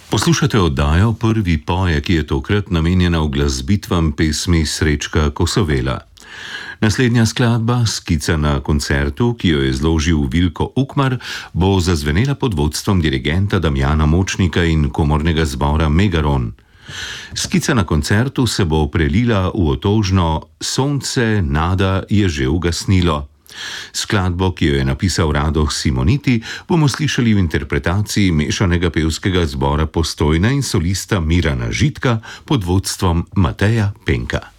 Poslušate oddajo Prvi poje, ki je tokrat namenjena uglasbitvam pesmi Srečka Kosovela. Naslednja skladba, skica na koncertu, ki jo je zložil Vilko Ukmar, bo zazvenela pod vodstvom dirigenta Damjana Močnika in komornega zbora Megaron. Skica na koncertu se bo prelila v otožno Sonce nada je že ugasnilo. Skladbo, ki jo je napisal Rado Simoniti, bomo slišali v interpretaciji mešanega pevskega zbora Postojna in solista Mirana Žitka pod vodstvom Mateja Penka.